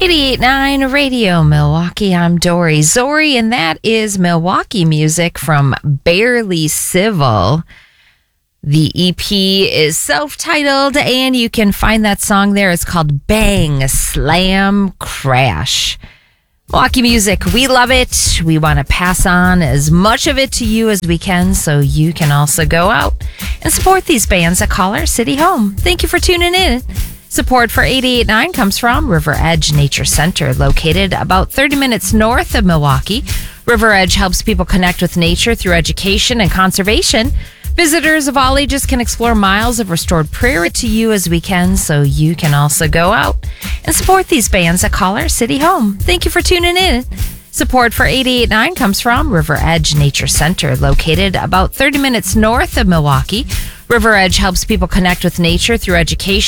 88.9 Radio Milwaukee. I'm Dory Zori, and that is Milwaukee music from Barely Civil. The EP is self-titled, and you can find that song there. It's called Bang, Slam, Crash. Milwaukee music, we love it. We want to pass on as much of it to you as we can so you can also go out and support these bands that call our city home. Thank you for tuning in. Support for 88.9 comes from River Edge Nature Center, located about 30 minutes north of Milwaukee. River Edge helps people connect with nature through education and conservation. Visitors of all ages can explore miles of restored prairie to you as we can, so you can also go out and support these bands that call our city home. Thank you for tuning in. Support for 88.9 comes from River Edge Nature Center, located about 30 minutes north of Milwaukee. River Edge helps people connect with nature through education